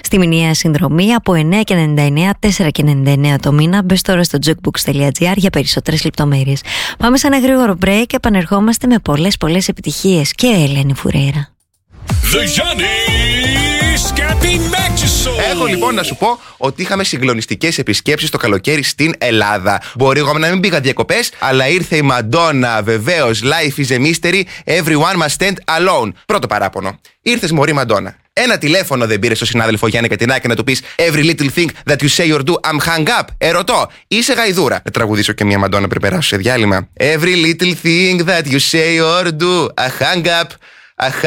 στη μηνιαία συνδρομή από 9,99, 4,99 το μήνα. Μπες τώρα στο jukebox.gr για περισσότερες λεπτομέρειες. Πάμε σε ένα γρήγορο break και επανερχόμαστε με πολλές επιτυχίες και Ελένη Φουρέιρα. Έχω λοιπόν να σου πω ότι είχαμε συγκλονιστικές επισκέψεις το καλοκαίρι στην Ελλάδα. Μπορεί εγώ να μην πήγα διακοπές, αλλά ήρθε η Μαντόνα, βεβαίως. Life is a mystery, everyone must stand alone. Πρώτο παράπονο. Ήρθες μωρή Μαντόνα. Ένα τηλέφωνο δεν πήρε στο συνάδελφο Γιάννη Κατινάκη να του πεις Every little thing that you say or do, I'm hung up. Ερωτώ, είσαι γαϊδούρα. Να τραγουδήσω και μια Μαντόνα πριν περάσω σε διάλειμμα. Every little thing that you say or do, I hung up.